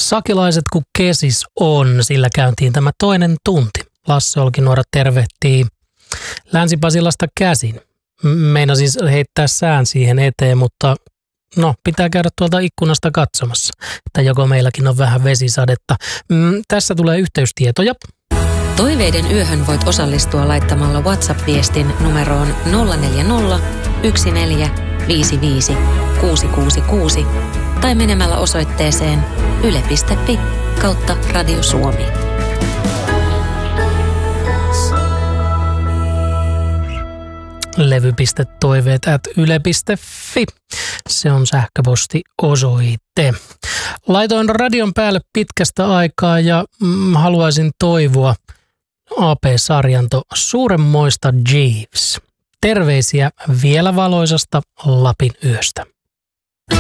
Sakilaiset kun kesis on, sillä käyntiin tämä toinen tunti. Lasse Olkinuora tervehtii Länsi-Pasilasta käsin. Meinasin heittää sään siihen eteen, mutta pitää käydä tuolta ikkunasta katsomassa, että joko meilläkin on vähän vesisadetta. Tässä tulee yhteystietoja. Toiveiden yöhön voit osallistua laittamalla WhatsApp-viestin numeroon 040 14 55 666 tai menemällä osoitteeseen yle.fi/Radio Suomi. levy.toiveet@yle.fi. Se on sähköpostiosoite. Laitoin radion päälle pitkästä aikaa ja haluaisin toivoa AP Sarjanto suuremmoista Jeeves. Terveisiä vielä valoisasta Lapin yöstä.